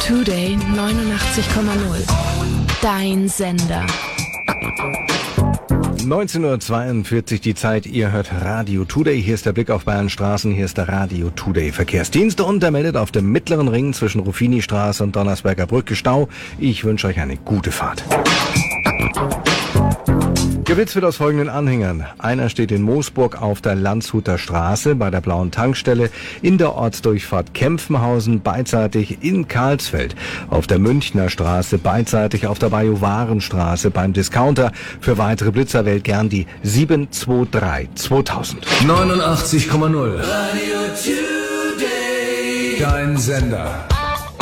Today 89,0. Dein Sender. 19:42 Uhr die Zeit, ihr hört Radio Today. Hier ist der Blick auf Bayern Straßen, hier ist der Radio Today Verkehrsdienst und der meldet auf dem mittleren Ring zwischen Ruffini-Straße und Donnersberger Brücke Stau. Ich wünsche euch eine gute Fahrt. Gewitzt wird aus folgenden Anhängern. Einer steht in Moosburg auf der Landshuter Straße bei der Blauen Tankstelle, in der Ortsdurchfahrt Kempfenhausen beidseitig in Karlsfeld, auf der Münchner Straße beidseitig auf der Bajuwarenstraße beim Discounter. Für weitere Blitzer wählt gern die 723 2000. 89,0 Radio Today. Dein Sender.